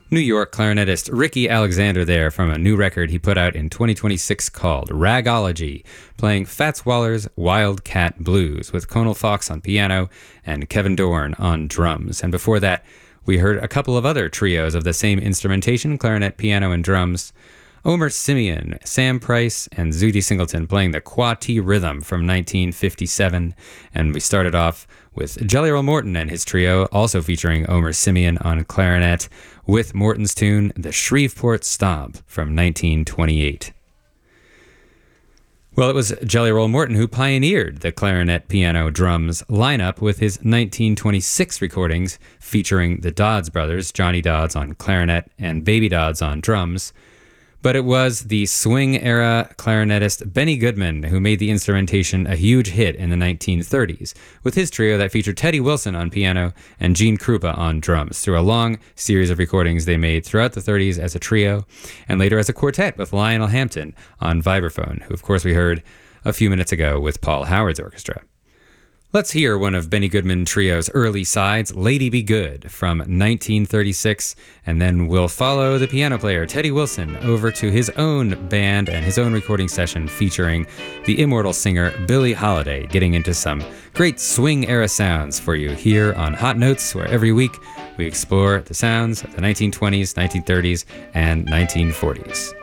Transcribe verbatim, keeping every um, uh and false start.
New York clarinetist Ricky Alexander there from a new record he put out in twenty twenty-six called Ragology, playing Fats Waller's Wildcat Blues with Conal Fox on piano and Kevin Dorn on drums. And before that, we heard a couple of other trios of the same instrumentation, clarinet, piano, and drums. Omer Simeon, Sam Price, and Zudi Singleton playing the Qua-T Rhythm from nineteen fifty-seven. And we started off with Jelly Roll Morton and his trio, also featuring Omer Simeon on clarinet, with Morton's tune, The Shreveport Stomp from nineteen twenty-eight. Well, it was Jelly Roll Morton who pioneered the clarinet, piano, drums lineup with his nineteen twenty-six recordings featuring the Dodds brothers, Johnny Dodds on clarinet and Baby Dodds on drums. But it was the swing-era clarinetist Benny Goodman who made the instrumentation a huge hit in the nineteen thirties, with his trio that featured Teddy Wilson on piano and Gene Krupa on drums, through a long series of recordings they made throughout the thirties as a trio, and later as a quartet with Lionel Hampton on vibraphone, who of course we heard a few minutes ago with Paul Howard's orchestra. Let's hear one of Benny Goodman Trio's early sides, Lady Be Good, from nineteen thirty-six, and then we'll follow the piano player Teddy Wilson over to his own band and his own recording session featuring the immortal singer Billie Holiday, getting into some great swing-era sounds for you here on Hot Notes, where every week we explore the sounds of the nineteen twenties, nineteen thirties, and nineteen forties.